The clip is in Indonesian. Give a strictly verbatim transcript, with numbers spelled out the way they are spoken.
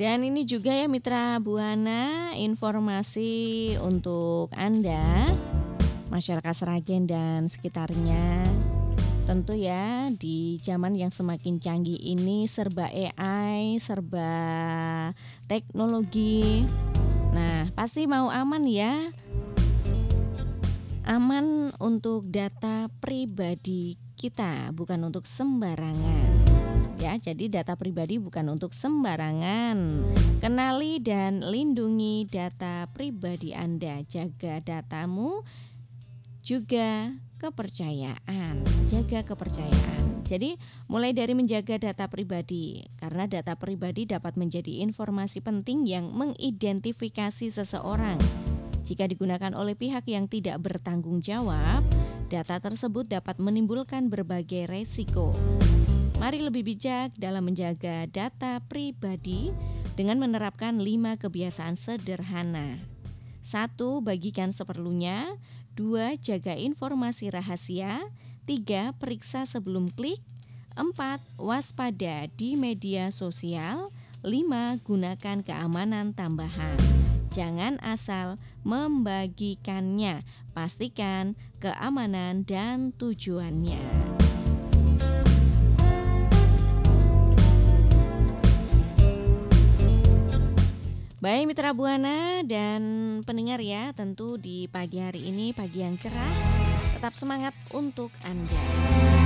Dan ini juga ya Mitra Buana, informasi untuk Anda, masyarakat Sragen dan sekitarnya. Tentu ya di zaman yang semakin canggih ini serba A I, serba teknologi. Nah, pasti mau aman ya. Aman untuk data pribadi kita, bukan untuk sembarangan. Ya, jadi data pribadi bukan untuk sembarangan. Kenali dan lindungi data pribadi Anda. Jaga datamu, juga kepercayaan. Jaga kepercayaan. Jadi, mulai dari menjaga data pribadi, karena data pribadi dapat menjadi informasi penting yang mengidentifikasi seseorang. Jika digunakan oleh pihak yang tidak bertanggung jawab, data tersebut dapat menimbulkan berbagai resiko. Mari lebih bijak dalam menjaga data pribadi dengan menerapkan lima kebiasaan sederhana. Satu, bagikan seperlunya. Dua, jaga informasi rahasia. Tiga, periksa sebelum klik. Empat, waspada di media sosial. Lima, gunakan keamanan tambahan. Jangan asal membagikannya, pastikan keamanan dan tujuannya. Baik Mitra Buana dan pendengar ya, tentu di pagi hari ini pagi yang cerah, tetap semangat untuk Anda.